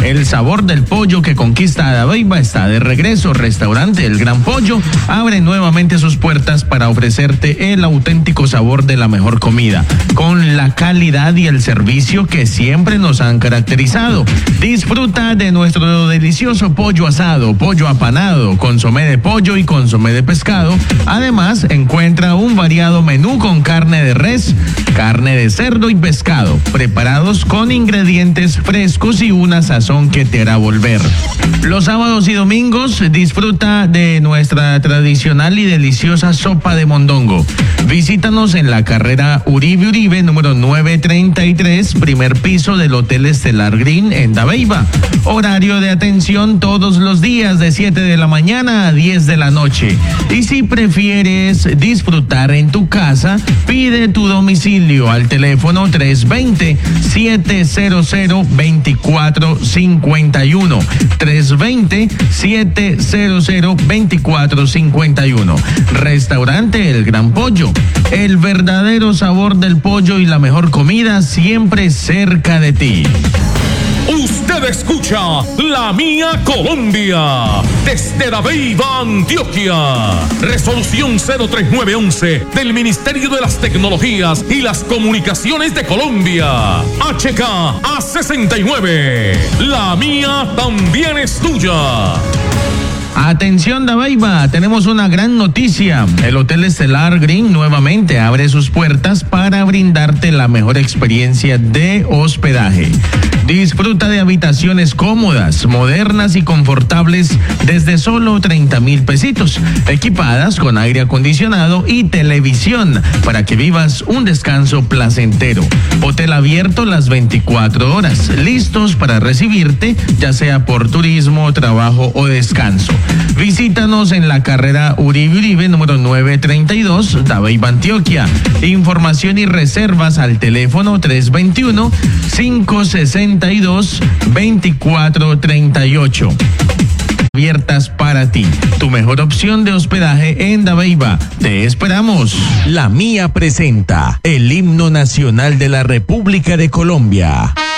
El sabor del pollo que conquista a Dabeiba está de regreso. Restaurante El Gran Pollo abre nuevamente sus puertas para ofrecerte el auténtico sabor de la mejor comida, con la calidad y el servicio que siempre nos han caracterizado. Disfruta de nuestro delicioso pollo asado, pollo apanado, consomé de pollo y consomé de pescado. Además, encuentra un variado menú con carne de res, carne de cerdo y pescado, preparados con ingredientes frescos y una sazón que te hará volver. Los sábados y domingos disfruta de nuestra tradicional y deliciosa sopa de mondongo. Visítanos en la carrera Uribe número 933, primer piso del Hotel Estelar Green en Dabeiba. Horario de atención todos los días de 7 de la mañana a 10 de la noche. Y si prefieres disfrutar en tu casa, pide tu domicilio al teléfono 320-700-2451. 320-700-2451. Restaurante El Gran Pollo. El verdadero sabor del pollo y la mejor comida siempre cerca de ti. Usted escucha La Mía Colombia desde Dabeiba, Antioquia. Resolución 03911 del Ministerio de las Tecnologías y las Comunicaciones de Colombia. HK A69. La mía también es tuya. Atención Dabeiba, tenemos una gran noticia. El Hotel Estelar Green nuevamente abre sus puertas para brindarte la mejor experiencia de hospedaje. Disfruta de habitaciones cómodas, modernas y confortables desde solo 30,000 pesitos, equipadas con aire acondicionado y televisión para que vivas un descanso placentero. Hotel abierto las 24 horas, listos para recibirte, ya sea por turismo, trabajo o descanso. Visítanos en la carrera Uribe número 932, Dabeiba, Antioquia. Información y reservas al teléfono 321-562-2438. Abiertas para ti, tu mejor opción de hospedaje en Dabeiba. Te esperamos. La Mía presenta el himno nacional de la República de Colombia.